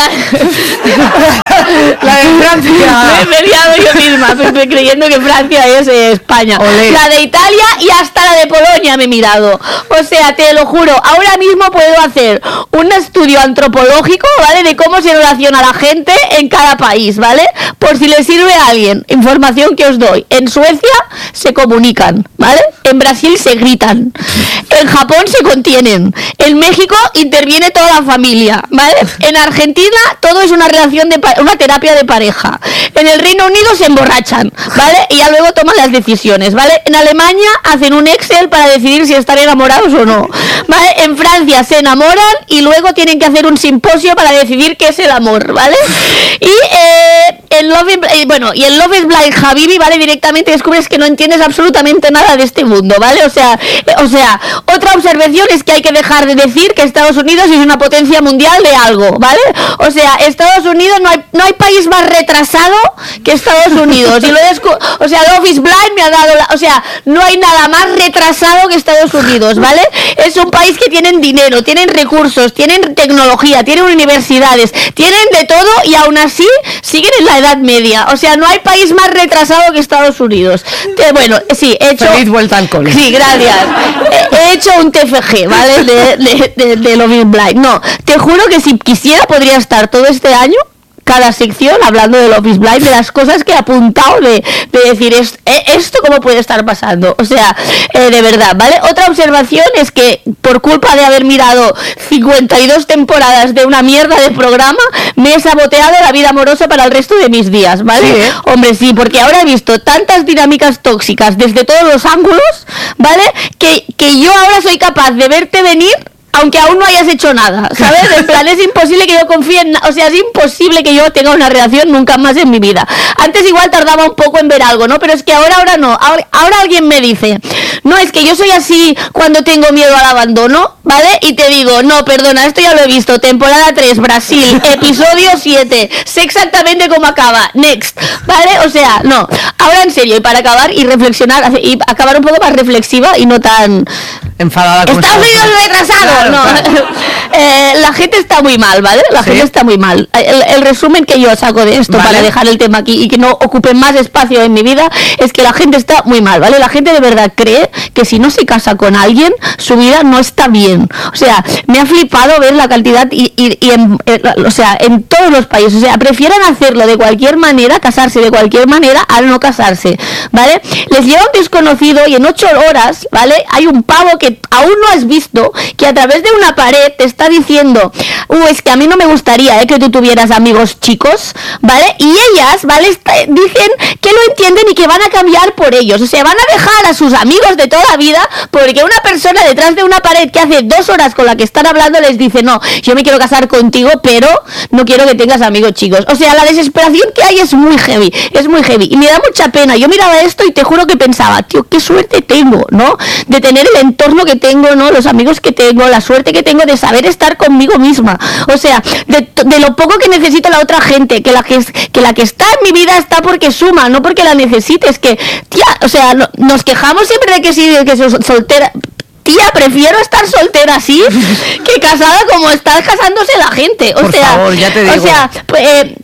La de Francia. Me he peleado yo misma, pe- pe- creyendo que Francia es eh, España. Olé. La de Italia y hasta la de Polonia me he mirado. O sea, te lo juro, ahora mismo puedo hacer un estudio antropológico, ¿vale? De cómo se relaciona la gente en cada país, ¿vale? Por si le sirve a alguien. Información que os doy. En Suecia se comunican, ¿vale? En Brasil se gritan. En Japón se contienen. En México interviene toda la familia, ¿vale? En Argentina todo es una relación de pa- una terapia de pareja. En el Reino Unido se emborrachan, ¿vale? Y ya luego toman las decisiones, ¿vale? En Alemania hacen un Excel para decidir si están enamorados o no, ¿vale? En Francia se enamoran y luego tienen que hacer un simposio para decidir qué es el amor, ¿vale? Y eh, en Love is, eh, bueno, y en Love is Blind Habibi, ¿vale? Directamente descubres que no entiendes absolutamente nada de este mundo, ¿vale? O sea, eh, o sea, otra observación es que hay que dejar de decir que Estados Unidos es una potencia mundial de algo, ¿vale? O sea, Estados Unidos, no hay, no hay país más retrasado que Estados Unidos. Y lo he descu- o sea, Love is Blind me ha dado la, o sea, no hay nada más retrasado que Estados Unidos, ¿vale? Es un país que tienen dinero, tienen recursos, tienen tecnología, tienen universidades, tienen de todo y aún así siguen en la Edad Media. O sea, no hay país más retrasado que Estados Unidos. Eh, bueno, sí, he hecho... Feliz vuelta al cole. Sí, gracias. He, he hecho un T F G, ¿vale? De, de, de, de Love is Blind. No, te juro que si quisiera podría estar todo este año, cada sección, hablando de Love is Blind, de las cosas que he apuntado, de, de decir, es, eh, esto cómo puede estar pasando. O sea, eh, de verdad, ¿vale? Otra observación es que por culpa de haber mirado cincuenta y dos temporadas de una mierda de programa, me he saboteado la vida amorosa para el resto de mis días, ¿vale? Sí, ¿eh? Hombre, sí, porque ahora he visto tantas dinámicas tóxicas desde todos los ángulos, ¿vale? Que, que yo ahora soy capaz de verte venir aunque aún no hayas hecho nada, ¿sabes? En plan, es imposible que yo confíe en... O sea, es imposible que yo tenga una relación nunca más en mi vida. Antes igual tardaba un poco en ver algo, ¿no? Pero es que ahora, ahora no. Ahora, ahora alguien me dice, no, es que yo soy así cuando tengo miedo al abandono, ¿vale? Y te digo, no, perdona, esto ya lo he visto. Temporada tres, Brasil, episodio siete. Sé exactamente cómo acaba. Next, ¿vale? O sea, no. Ahora en serio, y para acabar y reflexionar, y acabar un poco más reflexiva y no tan... Enfadada con Estados Unidos retrasado. Claro, No. claro. Eh, la gente está muy mal, ¿vale? La ¿Sí? gente está muy mal. El, el resumen que yo saco de esto, Vale. para dejar el tema aquí y que no ocupe más espacio en mi vida, es que la gente está muy mal, ¿vale? La gente de verdad cree que si no se casa con alguien, su vida no está bien. O sea, me ha flipado ver la cantidad y, y, y en, eh, o sea, en todos los países. O sea, prefieren hacerlo de cualquier manera, casarse de cualquier manera, al no casarse, ¿vale? Les lleva un desconocido y en ocho horas, ¿vale? Hay un pavo que aún no has visto, que a través de una pared te está diciendo, uh, es que a mí no me gustaría eh, que tú tuvieras amigos chicos, ¿vale? Y ellas, ¿vale? Está- dicen que lo entienden y que van a cambiar por ellos. O sea, van a dejar a sus amigos de toda la vida porque una persona detrás de una pared que hace dos horas con la que están hablando les dice, no, yo me quiero casar contigo, pero no quiero que tengas amigos chicos. O sea, la desesperación que hay es muy heavy, es muy heavy. Y me da mucha pena. Yo miraba esto y te juro que pensaba, tío, qué suerte tengo, ¿no? De tener el entorno que tengo, ¿no? Los amigos que tengo, la suerte que tengo de saber estar conmigo misma. O sea, de, de lo poco que necesito la otra gente, que la que, es- que la que está en mi vida está porque suma, no porque la necesites. Que, tía, o sea, no- nos quejamos siempre de que sí, de que soy soltera. Tía, prefiero estar soltera así que casada como está casándose la gente. O Por sea, favor, ya te digo. O sea, pues, eh,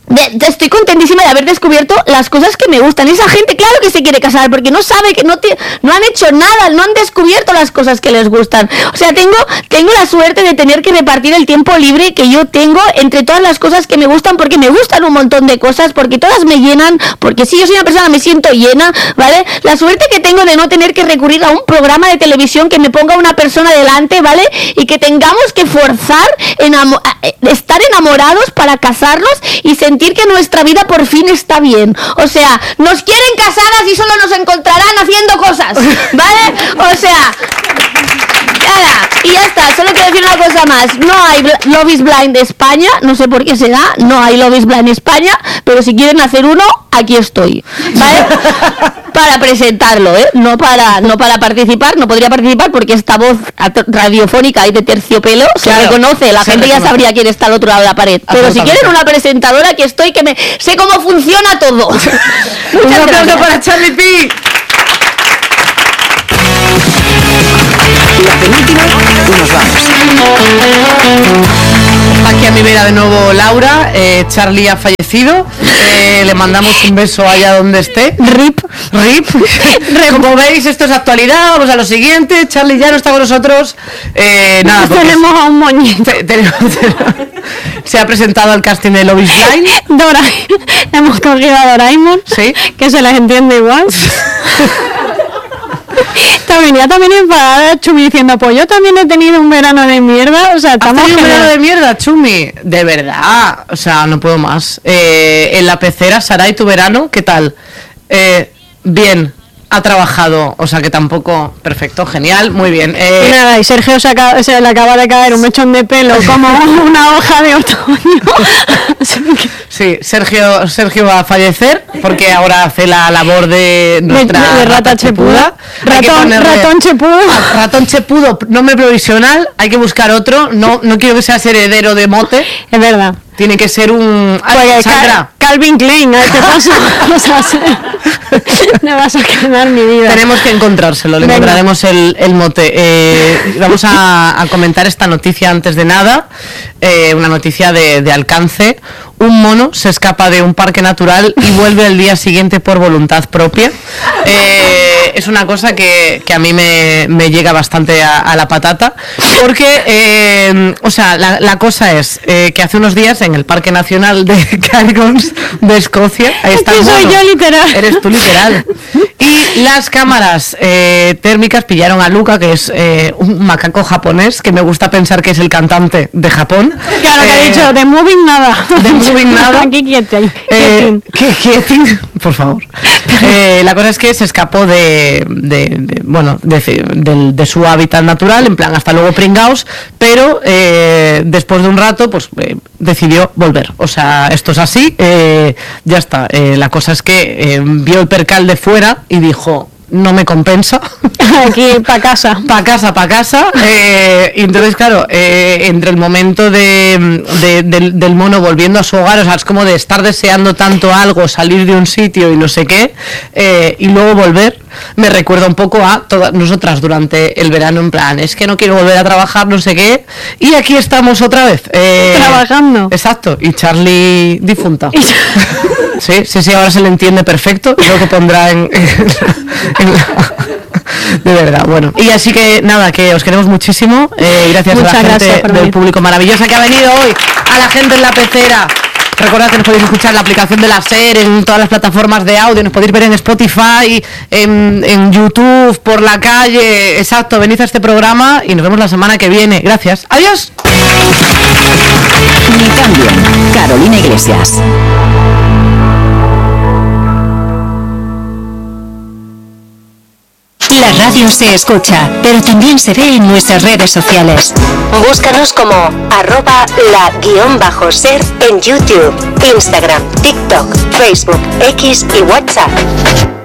De, de, estoy contentísima de haber descubierto las cosas que me gustan. Esa gente, claro que se quiere casar porque no sabe que no, te, no han hecho nada, no han descubierto las cosas que les gustan. O sea, tengo, tengo la suerte de tener que repartir el tiempo libre que yo tengo entre todas las cosas que me gustan, porque me gustan un montón de cosas, porque todas me llenan, porque si yo soy una persona me siento llena, ¿vale? La suerte que tengo de no tener que recurrir a un programa de televisión que me ponga una persona delante, ¿vale? Y que tengamos que forzar enamo- estar enamorados para casarnos y sentir que nuestra vida por fin está bien. O sea, nos quieren casadas y solo nos encontrarán haciendo cosas, ¿vale? O sea, nada, y ya está. Solo quiero decir una cosa más. No hay Love is Blind España, no sé por qué será, no hay Love is Blind España, pero si quieren hacer uno, aquí estoy, ¿vale? Para presentarlo, ¿eh? No para, no para participar, no podría participar porque esta voz radiofónica y de terciopelo claro, se reconoce, la gente reconoce. Ya sabría quién está al otro lado de la pared. Pero si quieren una presentadora, aquí estoy, que me sé cómo funciona todo. Un aplauso para Charlie P. La penúltima, nos vamos. Aquí a mi vera de nuevo Laura, eh, Charlie ha fallecido, eh, le mandamos un beso allá donde esté. Rip. Rip. Como veis, esto es actualidad, vamos a lo siguiente, Charlie ya no está con nosotros. Eh, nada, tenemos a un moñito. Te, tenemos, tenemos, se ha presentado el casting de Love is Blind. Dora, hemos cogido a Doraemon, ¿sí? Que se les entiende igual. Venía también enfadada Chumi diciendo, pues yo también he tenido un verano de mierda. O sea, estamos ¿Has tenido un verano de mierda, Chumi? De verdad, o sea, no puedo más. Eh, en la pecera, Saray, tu verano, ¿qué tal? Eh, bien, ha trabajado, o sea que tampoco, perfecto, genial, muy bien. Eh, y nada, y Sergio se, acaba, se le acaba de caer un mechón de pelo como una hoja de otoño. Sí, Sergio, Sergio va a fallecer porque ahora hace la labor de nuestra de, de rata, rata chepuda. Ratón, ratón chepudo. Ratón chepudo, nombre provisional, hay que buscar otro, no, no quiero que seas heredero de mote. Es verdad. Tiene que ser un... Pues, Cal, Calvin Klein, a ver qué pasa. O sea, se... me vas a quedar mi vida. Tenemos que encontrárselo, le Venga. encontraremos el, el mote. Eh, vamos a, a comentar esta noticia antes de nada, eh, una noticia de, de alcance. Un mono se escapa de un parque natural y vuelve al día siguiente por voluntad propia. Eh, es una cosa que, que a mí me, me llega bastante a, a la patata, porque, eh, o sea, la, la cosa es eh, que hace unos días en el Parque Nacional de Cairns de Escocia, ahí está el mono. Soy yo literal. Eres tú literal. Y las cámaras eh, térmicas pillaron a Luca, que es eh, un macaco japonés, que me gusta pensar que es el cantante de Japón. Claro, que eh, ha dicho, de moving nada. De moving nada. Aquí quieting. Eh, ¿Qué quieting? Por favor. Eh, la cosa es que se escapó de, de, de bueno, de, de, de su hábitat natural, en plan, hasta luego pringaos, pero eh, después de un rato, pues eh, decidió volver. O sea, esto es así, eh, ya está. Eh, la cosa es que eh, vio el percal de fuera y dijo, no me compensa. Aquí para casa. Para casa, para casa. Eh, y entonces, claro, eh, entre el momento de, de, del, del mono volviendo a su hogar, o sea, es como de estar deseando tanto algo, salir de un sitio y no sé qué, eh, y luego volver, me recuerda un poco a todas nosotras durante el verano, en plan, es que no quiero volver a trabajar, no sé qué, y aquí estamos otra vez. Eh, Trabajando. Exacto, y Charlie difunta. Sí, sí, sí, ahora se le entiende perfecto, creo que pondrá en... en, en la... De verdad, bueno. Y así que nada, que os queremos muchísimo. Eh, gracias Muchas a la gente del venir. Público maravillosa que ha venido hoy, a la gente en la pecera. Recordad que nos podéis escuchar en la aplicación de la SER, en todas las plataformas de audio, nos podéis ver en Spotify, en, en YouTube, por la calle. Exacto, venid a este programa y nos vemos la semana que viene. Gracias. Adiós. Ni cambio. Carolina Iglesias. La radio se escucha, pero también se ve en nuestras redes sociales. Búscanos como arroba la guión bajo ser en YouTube, Instagram, TikTok, Facebook, X y WhatsApp.